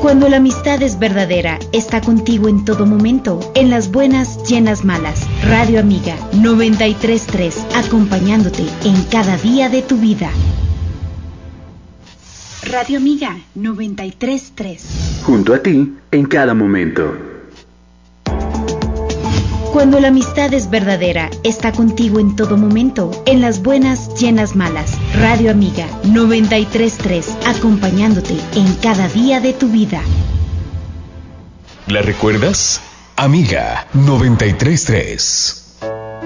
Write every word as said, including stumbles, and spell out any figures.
Cuando la amistad es verdadera, está contigo en todo momento, en las buenas y en las malas. Radio Amiga noventa y tres punto tres, acompañándote en cada día de tu vida. Radio Amiga noventa y tres punto tres. Junto a ti, en cada momento. Cuando la amistad es verdadera, está contigo en todo momento, en las buenas y en las malas. Radio Amiga noventa y tres punto tres, acompañándote en cada día de tu vida. ¿La recuerdas? Amiga noventa y tres punto tres.